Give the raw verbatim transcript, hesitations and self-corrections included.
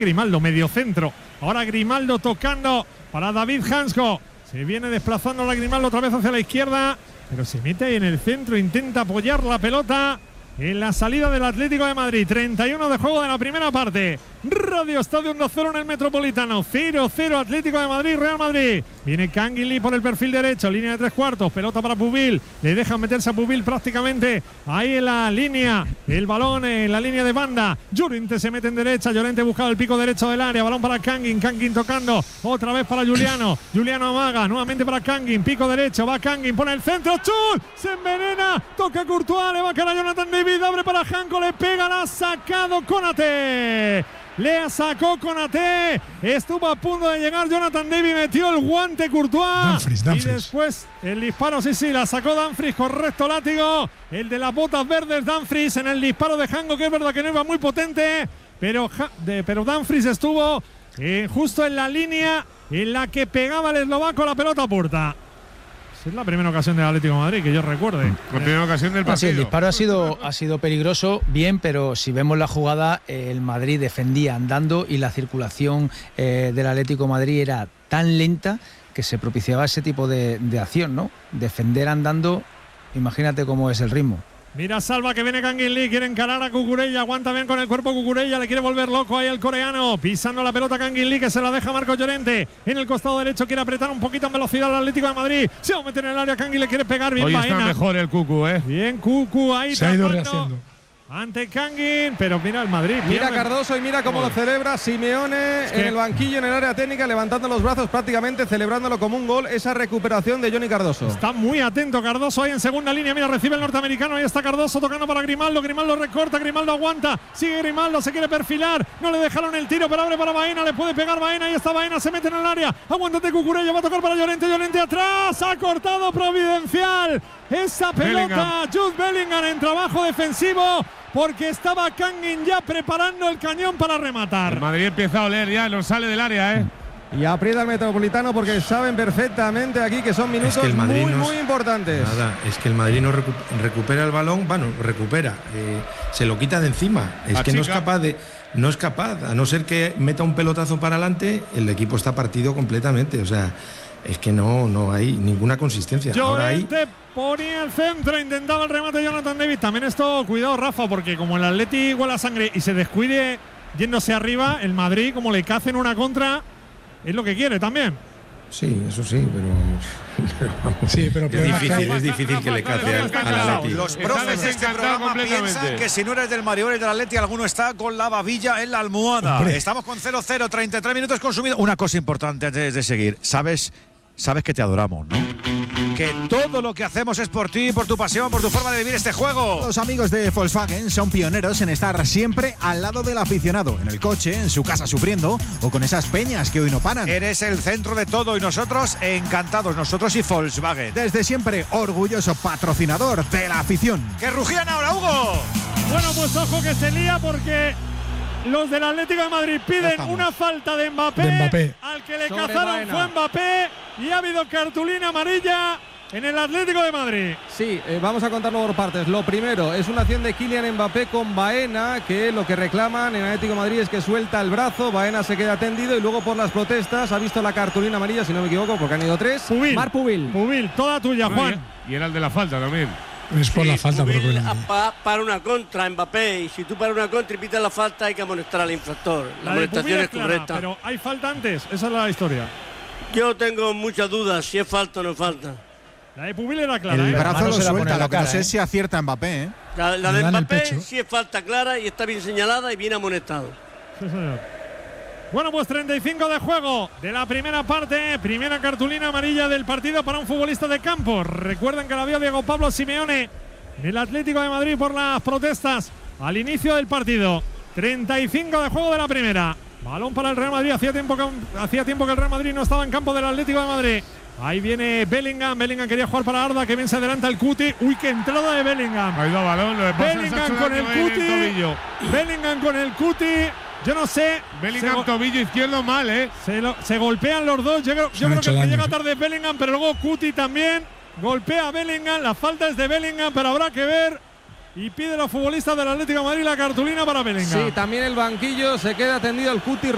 Grimaldo, medio centro. Ahora Grimaldo tocando para David Hansko. Se viene desplazando la Grimaldo otra vez hacia la izquierda, pero se mete ahí en el centro, intenta apoyar la pelota en la salida del Atlético de Madrid. treinta y uno de juego de la primera parte. Radio Estadio uno cero en el Metropolitano. cero cero Atlético de Madrid, Real Madrid. Viene Canguilí por el perfil derecho, línea de tres cuartos, pelota para Pubil. Le dejan meterse a Pubil prácticamente ahí en la línea. El balón en la línea de banda. Llorente se mete en derecha. Llorente buscaba el pico derecho del área. Balón para Canguin. Canguin tocando. Otra vez para Juliano. Juliano amaga. Nuevamente para Canguin. Pico derecho. Va Canguin. Pone el centro. ¡Chul! Se envenena. Toca Courtois. Le va a caer a Jonathan David. Abre para Hansko. Le pega. La ha sacado Konaté. Le sacó Konaté. Estuvo a punto de llegar Jonathan David. Metió el guante Courtois. Dumfries, Dumfries. Y después el disparo, sí, sí, la sacó Dumfries. Correcto látigo. El de las botas verdes, Dumfries, en el disparo de Hansko, que es verdad que no iba muy potente. Pero, de, pero Dumfries estuvo eh, justo en la línea en la que pegaba el eslovaco la pelota a puerta. Es la primera ocasión del Atlético de Madrid que yo recuerde. La primera ocasión del partido. Ah, sí, el disparo ha sido, ha sido peligroso, bien, pero si vemos la jugada, el Madrid defendía andando y la circulación eh, del Atlético de Madrid era tan lenta que se propiciaba ese tipo de, de acción, ¿no? Defender andando, imagínate cómo es el ritmo. Mira Salva que viene Kangin Lee, quiere encarar a Cucurella, aguanta bien con el cuerpo Cucurella, le quiere volver loco ahí el coreano, pisando la pelota Kangin Lee, que se la deja Marco Llorente, en el costado derecho quiere apretar un poquito en velocidad al Atlético de Madrid, se va a meter en el área, Kangin le quiere pegar, bien Hoy Baena. está mejor el Cucu, eh. Bien Cucu ahí se ha ido tapando rehaciendo ante Kangin, pero mira el Madrid. Mira pierde. Cardoso y mira cómo lo celebra Simeone es que... en el banquillo, en el área técnica, levantando los brazos prácticamente, celebrándolo como un gol, esa recuperación de Johnny Cardoso. Está muy atento Cardoso ahí en segunda línea, mira, recibe el norteamericano, ahí está Cardoso tocando para Grimaldo, Grimaldo recorta, Grimaldo aguanta, sigue Grimaldo, se quiere perfilar, no le dejaron el tiro, pero abre para Baena, le puede pegar Baena, ahí está Baena, se mete en el área, aguántate Cucurella, va a tocar para Llorente, Llorente atrás, ha cortado Providencial, esa pelota, Jude Bellingham en trabajo defensivo, porque estaba Kangin ya preparando el cañón para rematar. El Madrid empieza a oler ya, no sale del área, ¿eh? Y aprieta el Metropolitano porque saben perfectamente aquí que son minutos es que el Madrid muy, no, muy importantes. Nada, es que el Madrid no recu recupera el balón, bueno, recupera, eh, se lo quita de encima. Es La que chica. no es capaz de, no es capaz, a no ser que meta un pelotazo para adelante, el equipo está partido completamente. O sea, es que no, no hay ninguna consistencia. Ahora hay. Llorente ponía el centro, intentaba el remate de Jonathan David. También esto, cuidado Rafa, porque como el Atleti huele a sangre y se descuide yéndose arriba, el Madrid, como le cacen una contra, es lo que quiere también. Sí, eso sí, pero, pero vamos, sí, pero es difícil, es difícil que le cace al, al Atleti. Los profes de este programa piensan que si no eres del Madrid o eres del Atleti, alguno está con la babilla en la almohada. Hombre. Estamos con cero cero, treinta y tres minutos consumidos. Una cosa importante antes de seguir, sabes, sabes que te adoramos, ¿no? Que todo lo que hacemos es por ti, por tu pasión, por tu forma de vivir este juego. Los amigos de Volkswagen son pioneros en estar siempre al lado del aficionado, en el coche, en su casa sufriendo o con esas peñas que hoy no paran. Eres el centro de todo y nosotros encantados, nosotros y Volkswagen. Desde siempre orgulloso patrocinador de la afición. ¡Que rugían ahora, Hugo! Bueno, pues ojo que se lía porque los del Atlético de Madrid piden una falta de Mbappé, de Mbappé. Al que le Sobre cazaron Baena. fue Mbappé y ha habido cartulina amarilla en el Atlético de Madrid. Sí, eh, vamos a contarlo por partes. Lo primero es una acción de Kylian Mbappé con Baena, que lo que reclaman en Atlético de Madrid es que suelta el brazo, Baena se queda tendido y luego por las protestas ha visto la cartulina amarilla, si no me equivoco, porque han ido tres. Pubil. Marc Pubil. Pubil, toda tuya, Juan. Y era el de la falta también. es por sí, la falta por Pubil lo pa, para una contra Mbappé, y si tú para una contra y pitas la falta hay que amonestar al infractor. La, La de amonestación Pubil es es clara, correcta. pero hay falta antes, esa es la historia. Yo tengo muchas dudas si es falta o no es falta. La de Pubil era clara, El ¿eh? brazo lo se la pone suelta, en la lo que no cara, sé ¿eh? si acierta Mbappé, ¿eh? La, la Le de dan el Mbappé pecho. sí es falta clara y está bien señalada y bien amonestado. Sí, señor. Bueno, pues treinta y cinco de juego de la primera parte. Primera cartulina amarilla del partido para un futbolista de campo. Recuerden que la vio Diego Pablo Simeone en el Atlético de Madrid por las protestas al inicio del partido. treinta y cinco de juego de la primera. Balón para el Real Madrid. Hacía tiempo que, hacía tiempo que el Real Madrid no estaba en campo del Atlético de Madrid. Ahí viene Bellingham. Bellingham quería jugar para Arda, que bien se adelanta el Cuti. Uy, qué entrada de Bellingham. Ha ido a balón, lo de pasa Bellingham con el Cuti. Bellingham con el Cuti. Yo no sé. Bellingham se, tobillo izquierdo mal, ¿eh? Se, lo, se golpean los dos. Yo creo, yo creo que el que llega tarde es Bellingham, pero luego Cuti también. Golpea a Bellingham. La falta es de Bellingham, pero habrá que ver. Y pide a los futbolistas del Atlético de Madrid la cartulina para Bellingham. Sí, también el banquillo se queda tendido el Cuti.